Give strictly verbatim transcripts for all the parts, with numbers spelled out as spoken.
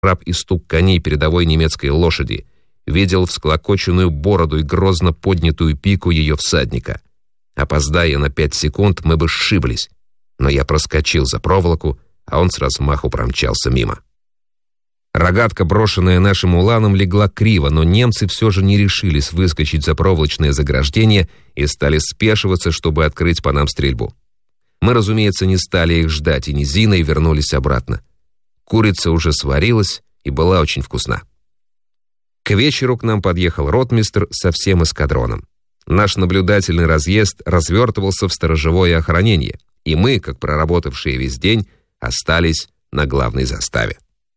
храп и стук коней передовой немецкой лошади, видел всклокоченную бороду и грозно поднятую пику ее всадника. Опоздая на пять секунд, мы бы сшиблись, но я проскочил за проволоку, а он с размаху промчался мимо. Рогатка, брошенная нашим уланом, легла криво, но немцы все же не решились выскочить за проволочное заграждение и стали спешиваться, чтобы открыть по нам стрельбу. Мы, разумеется, не стали их ждать и низиной вернулись обратно. Курица уже сварилась и была очень вкусна. К вечеру к нам подъехал ротмистр со всем эскадроном. Наш наблюдательный разъезд развертывался в сторожевое охранение, и мы, как проработавшие весь день, остались на главной заставе.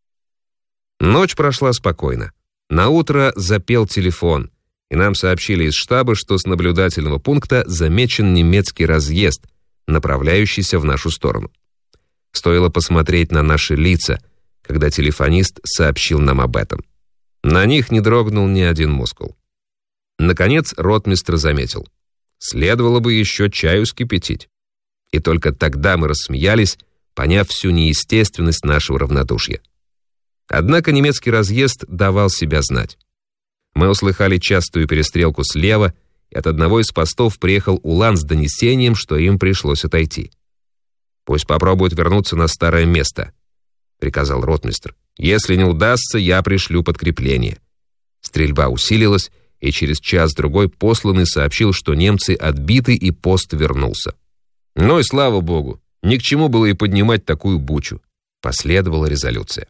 Ночь прошла спокойно. Наутро запел телефон, и нам сообщили из штаба, что с наблюдательного пункта замечен немецкий разъезд, направляющийся в нашу сторону. Стоило посмотреть на наши лица, когда телефонист сообщил нам об этом. На них не дрогнул ни один мускул. Наконец ротмистр заметил: следовало бы еще чаю скипятить. И только тогда мы рассмеялись, поняв всю неестественность нашего равнодушия. Однако немецкий разъезд давал себя знать. Мы услыхали частую перестрелку слева, и от одного из постов приехал улан с донесением, что им пришлось отойти. «Пусть попробуют вернуться на старое место», — приказал ротмистр. «Если не удастся, я пришлю подкрепление». Стрельба усилилась, и через час-другой посланный сообщил, что немцы отбиты и пост вернулся. «Ну и слава богу, ни к чему было и поднимать такую бучу», — последовала резолюция.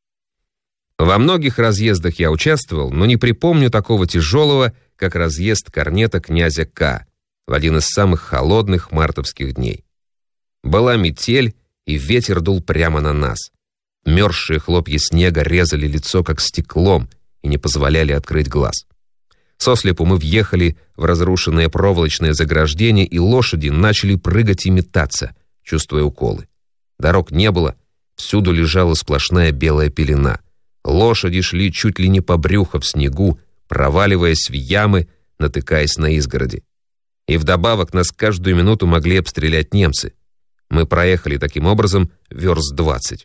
Во многих разъездах я участвовал, но не припомню такого тяжелого, как разъезд корнета князя К. в один из самых холодных мартовских дней. Была метель, и ветер дул прямо на нас. Мёрзшие хлопья снега резали лицо как стеклом и не позволяли открыть глаз. Сослепу мы въехали в разрушенное проволочное заграждение, и лошади начали прыгать и метаться, чувствуя уколы. Дорог не было, всюду лежала сплошная белая пелена. Лошади шли чуть ли не по брюху в снегу, проваливаясь в ямы, натыкаясь на изгороди. И вдобавок нас каждую минуту могли обстрелять немцы. Мы проехали таким образом верст двадцать.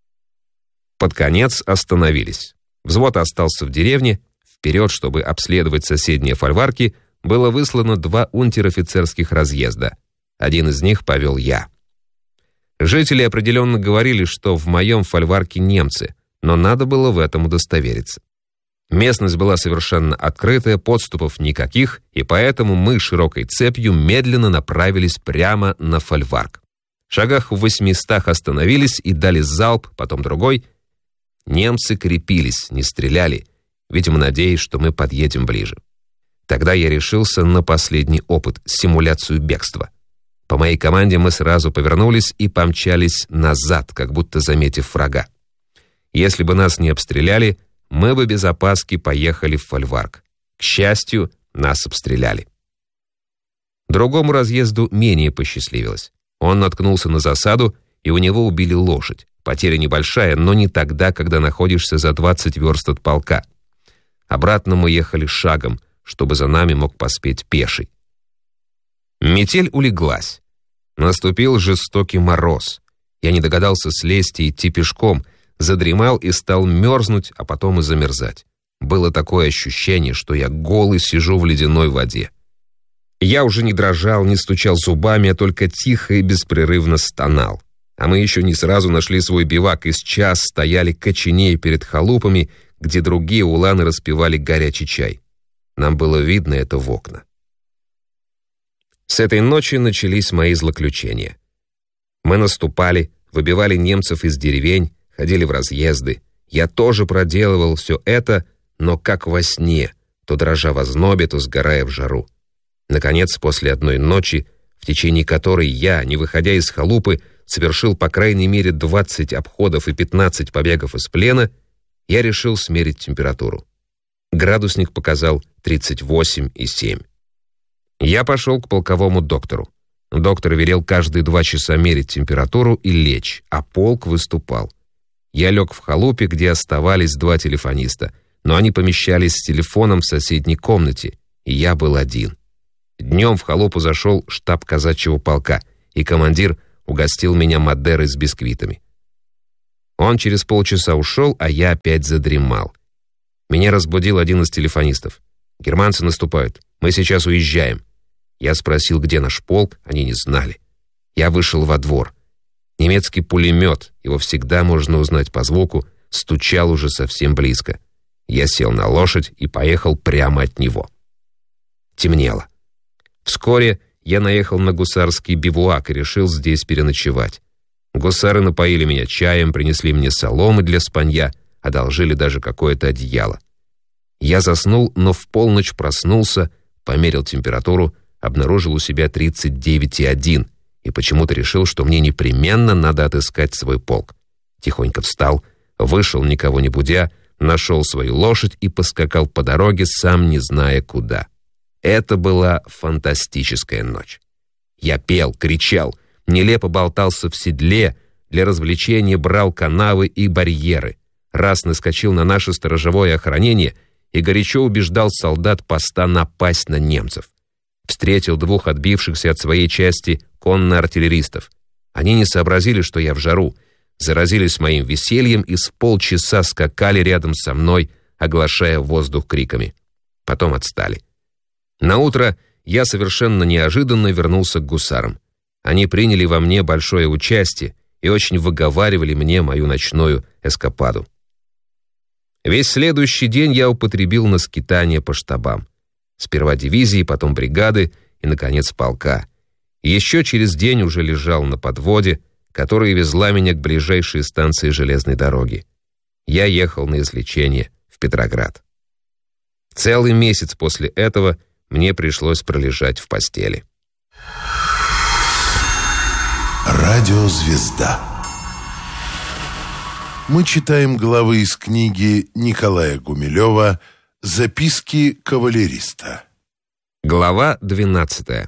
Под конец остановились. Взвод остался в деревне. Вперед, чтобы обследовать соседние фольварки, было выслано два унтер-офицерских разъезда. Один из них повел я. Жители определенно говорили, что в моем фольварке немцы, но надо было в этом удостовериться. Местность была совершенно открытая, подступов никаких, и поэтому мы широкой цепью медленно направились прямо на фольварк. В шагах в восьмистах остановились и дали залп, потом другой. Немцы крепились, не стреляли, видимо, надеясь, что мы подъедем ближе. Тогда я решился на последний опыт — симуляцию бегства. По моей команде мы сразу повернулись и помчались назад, как будто заметив врага. Если бы нас не обстреляли, мы бы без опаски поехали в фольварк. К счастью, нас обстреляли. Другому разъезду менее посчастливилось. Он наткнулся на засаду, и у него убили лошадь. Потеря небольшая, но не тогда, когда находишься за двадцать верст от полка. Обратно мы ехали шагом, чтобы за нами мог поспеть пеший. Метель улеглась. Наступил жестокий мороз. Я не догадался слезть и идти пешком, задремал и стал мерзнуть, а потом и замерзать. Было такое ощущение, что я голый сижу в ледяной воде. Я уже не дрожал, не стучал зубами, а только тихо и беспрерывно стонал. А мы еще не сразу нашли свой бивак и с час стояли коченея перед халупами, где другие уланы распивали горячий чай. Нам было видно это в окна. С этой ночи начались мои злоключения. Мы наступали, выбивали немцев из деревень, ходили в разъезды. Я тоже проделывал все это, но как во сне, то дрожа в ознобе, то сгорая в жару. Наконец, после одной ночи, в течение которой я, не выходя из халупы, совершил по крайней мере двадцать обходов и пятнадцать побегов из плена, я решил смерить температуру. Градусник показал тридцать восемь и семь. Я пошел к полковому доктору. Доктор велел каждые два часа мерить температуру и лечь, а полк выступал. Я лег в халупе, где оставались два телефониста, но они помещались с телефоном в соседней комнате, и я был один. Днем в халупу зашел штаб казачьего полка, и командир угостил меня Мадерой с бисквитами. Он через полчаса ушел, а я опять задремал. Меня разбудил один из телефонистов. «Германцы наступают. Мы сейчас уезжаем». Я спросил, где наш полк, они не знали. Я вышел во двор. Немецкий пулемет, его всегда можно узнать по звуку, стучал уже совсем близко. Я сел на лошадь и поехал прямо от него. Темнело. Вскоре я наехал на гусарский бивуак и решил здесь переночевать. Гусары напоили меня чаем, принесли мне соломы для спанья, одолжили даже какое-то одеяло. Я заснул, но в полночь проснулся, померил температуру, обнаружил у себя тридцать девять и один и почему-то решил, что мне непременно надо отыскать свой полк. Тихонько встал, вышел, никого не будя, нашел свою лошадь и поскакал по дороге, сам не зная куда. Это была фантастическая ночь. Я пел, кричал, нелепо болтался в седле, для развлечения брал канавы и барьеры, раз наскочил на наше сторожевое охранение и горячо убеждал солдат поста напасть на немцев. Встретил двух отбившихся от своей части конно-артиллеристов. Они не сообразили, что я в жару, заразились моим весельем и с полчаса скакали рядом со мной, оглашая воздух криками. Потом отстали. Наутро я совершенно неожиданно вернулся к гусарам. Они приняли во мне большое участие и очень выговаривали мне мою ночную эскападу. Весь следующий день я употребил на скитание по штабам. Сперва дивизии, потом бригады и, наконец, полка. И еще через день уже лежал на подводе, которая везла меня к ближайшей станции железной дороги. Я ехал на излечение в Петроград. Целый месяц после этого мне пришлось пролежать в постели. Радиозвезда. Мы читаем главы из книги Николая Гумилева «Записки кавалериста». Глава двенадцатая.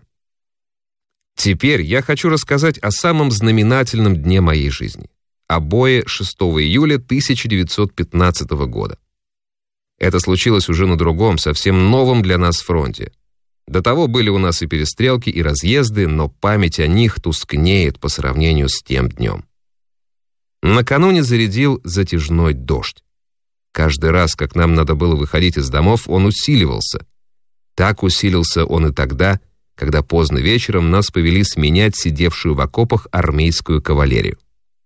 Теперь я хочу рассказать о самом знаменательном дне моей жизни. О бое шестого июля тысяча девятьсот пятнадцатого года. Это случилось уже на другом, совсем новом для нас фронте. До того были у нас и перестрелки, и разъезды, но память о них тускнеет по сравнению с тем днем. Накануне зарядил затяжной дождь. Каждый раз, как нам надо было выходить из домов, он усиливался. Так усилился он и тогда, когда поздно вечером нас повели сменять сидевшую в окопах армейскую кавалерию.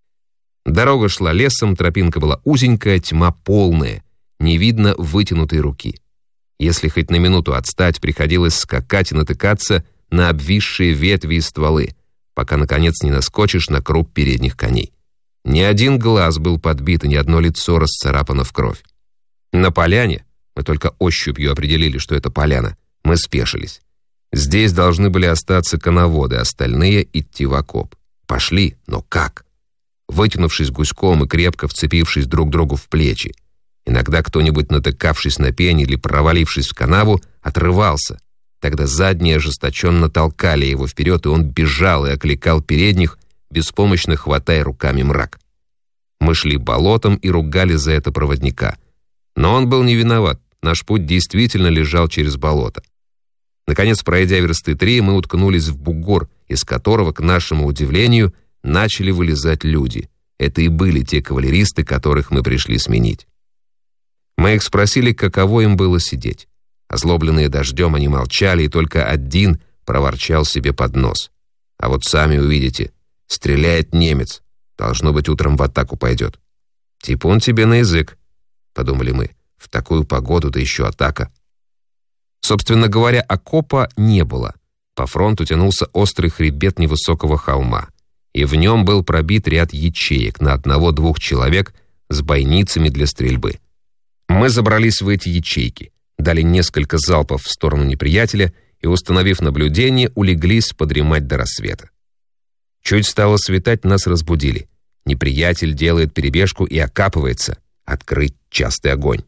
Дорога шла лесом, тропинка была узенькая, тьма полная, не видно вытянутой руки. Если хоть на минуту отстать, приходилось скакать и натыкаться на обвисшие ветви и стволы, пока, наконец, не наскочишь на круп передних коней. Ни один глаз был подбит, и ни одно лицо расцарапано в кровь. На поляне, мы только ощупью определили, что это поляна, мы спешились. Здесь должны были остаться коноводы, остальные идти в окоп. Пошли, но как? Вытянувшись гуськом и крепко вцепившись друг другу в плечи. Иногда кто-нибудь, натыкавшись на пень или провалившись в канаву, отрывался. Тогда задние ожесточенно толкали его вперед, и он бежал и окликал передних, беспомощно хватая руками мрак. Мы шли болотом и ругали за это проводника. Но он был не виноват, наш путь действительно лежал через болото. Наконец, пройдя версты три, мы уткнулись в бугор, из которого, к нашему удивлению, начали вылезать люди. Это и были те кавалеристы, которых мы пришли сменить. Мы их спросили, каково им было сидеть. Озлобленные дождем, они молчали, и только один проворчал себе под нос. А вот сами увидите, стреляет немец, должно быть, утром в атаку пойдет. Типун тебе на язык, подумали мы, в такую погоду, да еще атака. Собственно говоря, окопа не было. По фронту тянулся острый хребет невысокого холма, и в нем был пробит ряд ячеек на одного-двух человек с бойницами для стрельбы. Мы забрались в эти ячейки, дали несколько залпов в сторону неприятеля и, установив наблюдение, улеглись подремать до рассвета. Чуть стало светать, нас разбудили. Неприятель делает перебежку и окапывается. Открыть частый огонь.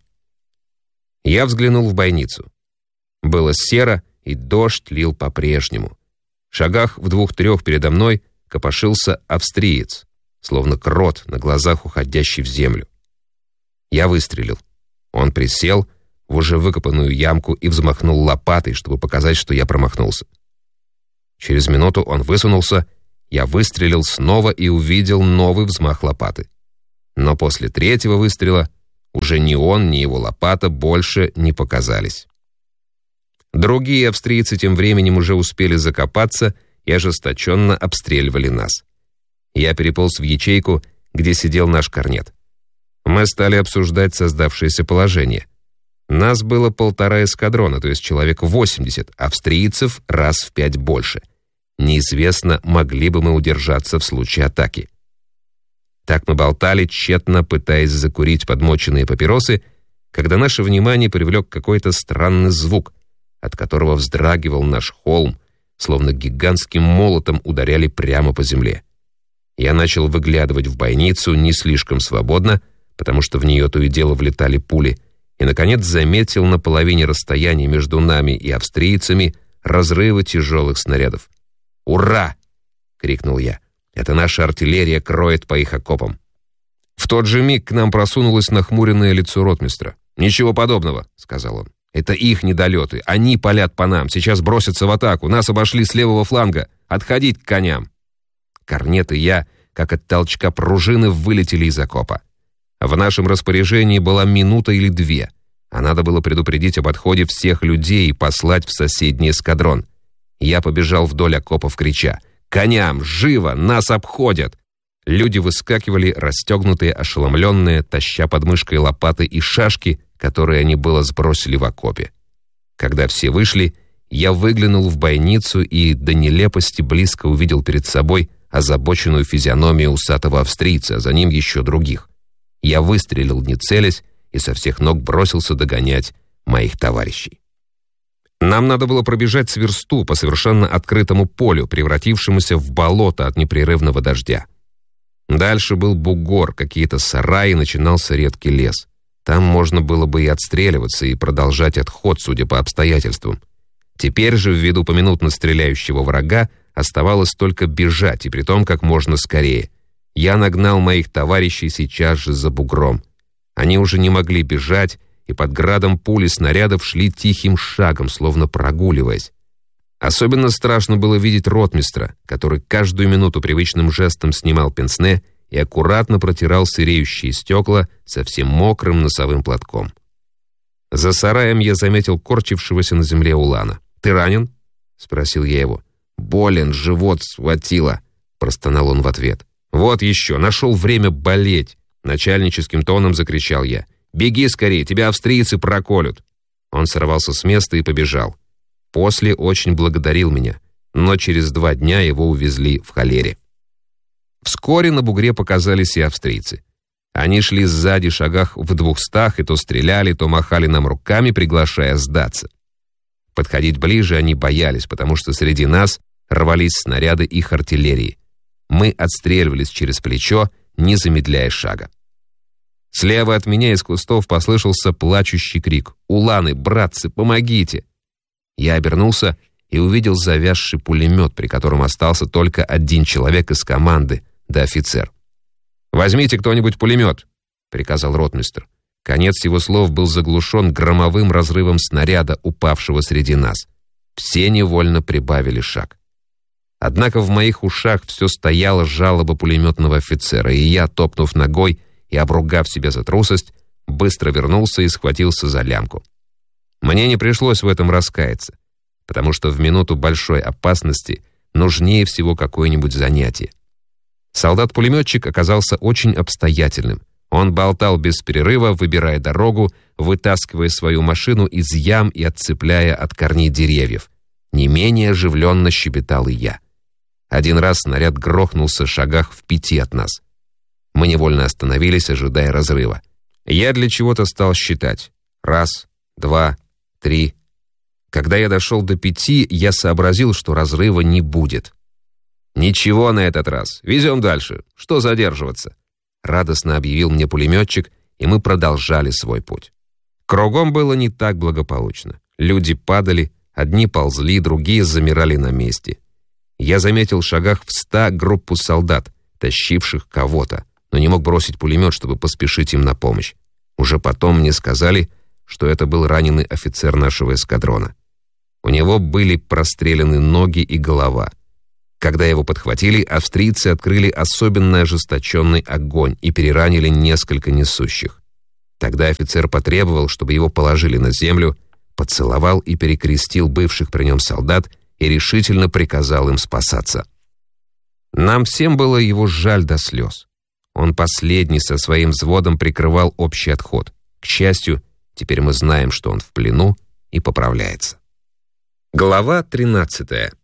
Я взглянул в бойницу. Было серо, и дождь лил по-прежнему. В шагах в двух-трех передо мной копошился австриец, словно крот на глазах уходящий в землю. Я выстрелил. Он присел в уже выкопанную ямку и взмахнул лопатой, чтобы показать, что я промахнулся. Через минуту он высунулся, я выстрелил снова и увидел новый взмах лопаты. Но после третьего выстрела уже ни он, ни его лопата больше не показались. Другие австрийцы тем временем уже успели закопаться и ожесточенно обстреливали нас. Я переполз в ячейку, где сидел наш корнет. Мы стали обсуждать создавшееся положение. Нас было полтора эскадрона, то есть человек восемьдесят, австрийцев раз в пять больше. Неизвестно, могли бы мы удержаться в случае атаки. Так мы болтали, тщетно пытаясь закурить подмоченные папиросы, когда наше внимание привлек какой-то странный звук, от которого вздрагивал наш холм, словно гигантским молотом ударяли прямо по земле. Я начал выглядывать в бойницу не слишком свободно, потому что в нее то и дело влетали пули, и, наконец, заметил на половине расстояния между нами и австрийцами разрывы тяжелых снарядов. «Ура!» — крикнул я. «Это наша артиллерия кроет по их окопам». В тот же миг к нам просунулось нахмуренное лицо ротмистра. «Ничего подобного», — сказал он. «Это их недолеты. Они палят по нам. Сейчас бросятся в атаку. Нас обошли с левого фланга. Отходить к коням». Корнет и я, как от толчка пружины, вылетели из окопа. В нашем распоряжении была минута или две, а надо было предупредить об отходе всех людей и послать в соседний эскадрон. Я побежал вдоль окопов, крича: «Коням! Живо! Нас обходят!» Люди выскакивали, расстегнутые, ошеломленные, таща под мышкой лопаты и шашки, которые они было сбросили в окопе. Когда все вышли, я выглянул в бойницу и до нелепости близко увидел перед собой озабоченную физиономию усатого австрийца, а за ним еще других. Я выстрелил, не целясь, и со всех ног бросился догонять моих товарищей. Нам надо было пробежать с версту по совершенно открытому полю, превратившемуся в болото от непрерывного дождя. Дальше был бугор, какие-то сараи, начинался редкий лес. Там можно было бы и отстреливаться, и продолжать отход, судя по обстоятельствам. Теперь же, ввиду поминутно стреляющего врага, оставалось только бежать, и притом как можно скорее. Я нагнал моих товарищей сейчас же за бугром. Они уже не могли бежать, и под градом пули снарядов шли тихим шагом, словно прогуливаясь. Особенно страшно было видеть ротмистра, который каждую минуту привычным жестом снимал пенсне и аккуратно протирал сыреющие стекла совсем мокрым носовым платком. За сараем я заметил корчившегося на земле улана. «Ты ранен?» — спросил я его. «Болен, живот схватило», — простонал он в ответ. «Вот еще, нашел время болеть», — начальническим тоном закричал я. «Беги скорее, тебя австрийцы проколют». Он сорвался с места и побежал. После очень благодарил меня, но через два дня его увезли в холере. Вскоре на бугре показались и австрийцы. Они шли сзади шагах в двухстах и то стреляли, то махали нам руками, приглашая сдаться. Подходить ближе они боялись, потому что среди нас рвались снаряды их артиллерии. Мы отстреливались через плечо, не замедляя шага. Слева от меня из кустов послышался плачущий крик: «Уланы, братцы, помогите!» Я обернулся и увидел завязший пулемет, при котором остался только один человек из команды, да офицер. «Возьмите кто-нибудь пулемет», — приказал ротмистр. Конец его слов был заглушен громовым разрывом снаряда, упавшего среди нас. Все невольно прибавили шаг. Однако в моих ушах все стояла жалоба пулеметного офицера, и я, топнув ногой и обругав себя за трусость, быстро вернулся и схватился за лямку. Мне не пришлось в этом раскаяться, потому что в минуту большой опасности нужнее всего какое-нибудь занятие. Солдат-пулеметчик оказался очень обстоятельным. Он болтал без перерыва, выбирая дорогу, вытаскивая свою машину из ям и отцепляя от корней деревьев. Не менее оживленно щебетал и я. Один раз снаряд грохнулся в шагах в пяти от нас. Мы невольно остановились, ожидая разрыва. Я для чего-то стал считать. Раз, два, три. Когда я дошел до пяти, я сообразил, что разрыва не будет. «Ничего на этот раз. Везем дальше. Что задерживаться?» Радостно объявил мне пулеметчик, и мы продолжали свой путь. Кругом было не так благополучно. Люди падали, одни ползли, другие замирали на месте. Я заметил в шагах в ста группу солдат, тащивших кого-то, но не мог бросить пулемет, чтобы поспешить им на помощь. Уже потом мне сказали, что это был раненый офицер нашего эскадрона. У него были прострелены ноги и голова. Когда его подхватили, австрийцы открыли особенно ожесточенный огонь и переранили несколько несущих. Тогда офицер потребовал, чтобы его положили на землю, поцеловал и перекрестил бывших при нем солдат и решительно приказал им спасаться. Нам всем было его жаль до слез. Он последний со своим взводом прикрывал общий отход. К счастью, теперь мы знаем, что он в плену и поправляется. Глава тринадцатая.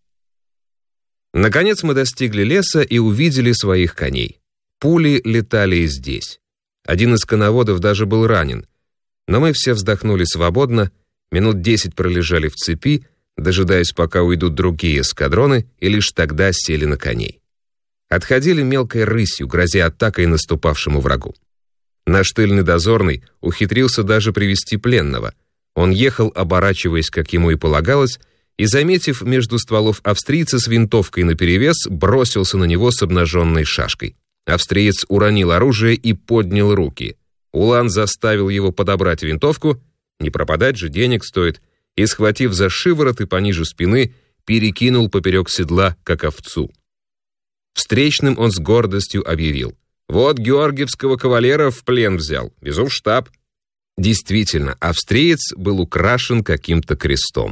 Наконец мы достигли леса и увидели своих коней. Пули летали и здесь. Один из коноводов даже был ранен. Но мы все вздохнули свободно, минут десять пролежали в цепи, дожидаясь, пока уйдут другие эскадроны, и лишь тогда сели на коней. Отходили мелкой рысью, грозя атакой наступавшему врагу. Наш тыльный дозорный ухитрился даже привести пленного. Он ехал, оборачиваясь, как ему и полагалось, и, заметив между стволов австрийца с винтовкой наперевес, бросился на него с обнаженной шашкой. Австриец уронил оружие и поднял руки. Улан заставил его подобрать винтовку, не пропадать же денег стоит, и, схватив за шиворот и пониже спины, перекинул поперек седла, как овцу. Встречным он с гордостью объявил: «Вот георгиевского кавалера в плен взял, везу в штаб». Действительно, австриец был украшен каким-то крестом.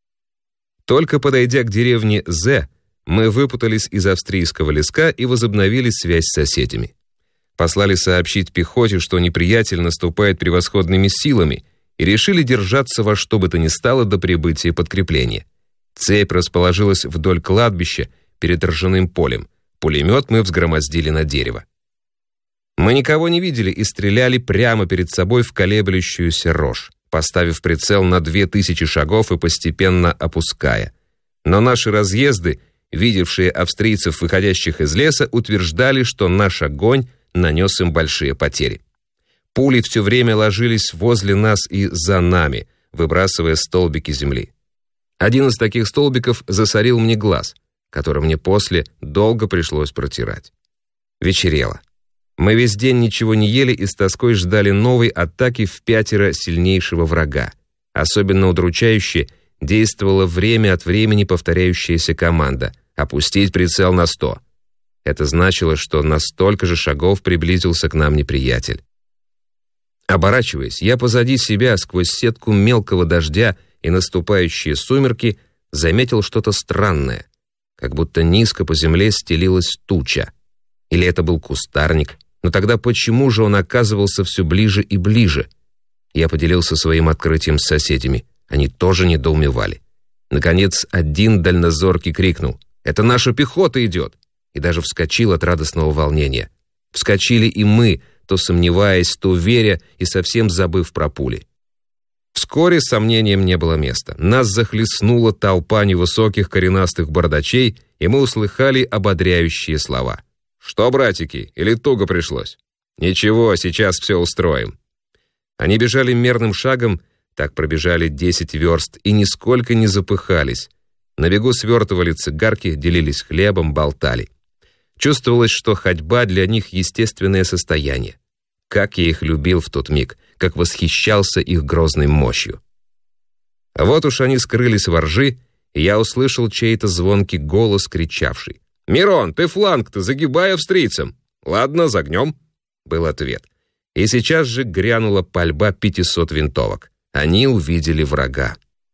Только подойдя к деревне З, мы выпутались из австрийского леска и возобновили связь с соседями. Послали сообщить пехоте, что неприятель наступает превосходными силами, и решили держаться во что бы то ни стало до прибытия подкрепления. Цепь расположилась вдоль кладбища перед ржаным полем. Пулемет мы взгромоздили на дерево. Мы никого не видели и стреляли прямо перед собой в колеблющуюся рожь, поставив прицел на две тысячи шагов и постепенно опуская. Но наши разъезды, видевшие австрийцев, выходящих из леса, утверждали, что наш огонь нанес им большие потери. Пули все время ложились возле нас и за нами, выбрасывая столбики земли. Один из таких столбиков засорил мне глаз, который мне после долго пришлось протирать. Вечерело. Мы весь день ничего не ели и с тоской ждали новой атаки в пятеро сильнейшего врага. Особенно удручающе действовала время от времени повторяющаяся команда «опустить прицел на сто». Это значило, что на столько же шагов приблизился к нам неприятель. Оборачиваясь, я позади себя сквозь сетку мелкого дождя и наступающие сумерки заметил что-то странное, как будто низко по земле стелилась туча. Или это был кустарник? Но тогда почему же он оказывался все ближе и ближе? Я поделился своим открытием с соседями. Они тоже недоумевали. Наконец, один дальнозоркий крикнул: «Это наша пехота идет!» и даже вскочил от радостного волнения. Вскочили и мы, то сомневаясь, то веря и совсем забыв про пули. Вскоре сомнениям не было места. Нас захлестнула толпа невысоких коренастых бородачей, и мы услыхали ободряющие слова. «Что, братики, или туго пришлось?» «Ничего, сейчас все устроим». Они бежали мерным шагом, так пробежали десять верст и нисколько не запыхались. На бегу свертывали цигарки, делились хлебом, болтали. Чувствовалось, что ходьба для них естественное состояние. Как я их любил в тот миг, как восхищался их грозной мощью. А вот уж они скрылись во ржи, и я услышал чей-то звонкий голос, кричавший: «Мирон, ты фланг-то загибай австрийцам!» «Ладно, загнем», — был ответ. И сейчас же грянула пальба пятисот винтовок. Они увидели врага.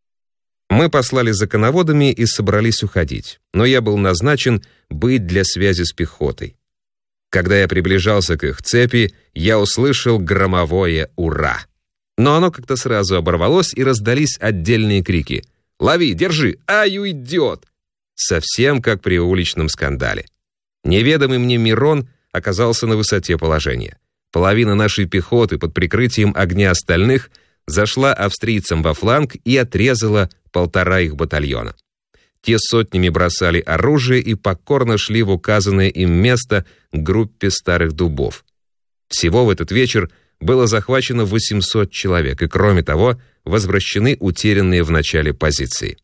Мы послали за коноводами и собрались уходить, но я был назначен быть для связи с пехотой. Когда я приближался к их цепи, я услышал громовое «Ура!». Но оно как-то сразу оборвалось, и раздались отдельные крики: «Лови, держи! Ай, уйдет!» Совсем как при уличном скандале. Неведомый мне Мирон оказался на высоте положения. Половина нашей пехоты под прикрытием огня остальных зашла австрийцам во фланг и отрезала полтора их батальона. Те сотнями бросали оружие и покорно шли в указанное им место к группе старых дубов. Всего в этот вечер было захвачено восемьсот человек, и, кроме того, возвращены утерянные в начале позиции.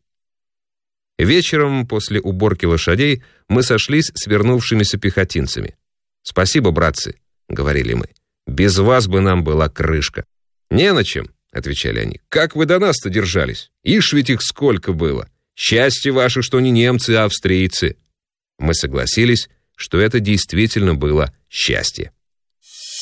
Вечером, после уборки лошадей, мы сошлись с вернувшимися пехотинцами. «Спасибо, братцы», — говорили мы, — «без вас бы нам была крышка». «Не на чем», — отвечали они, — «как вы до нас-то держались? Ишь ведь их сколько было! Счастье ваше, что не немцы, а австрийцы». Мы согласились, что это действительно было счастье.